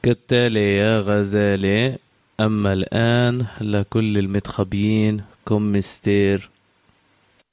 كالتالي يا غزالي. أما الآن لكل المتخبيين كم مستير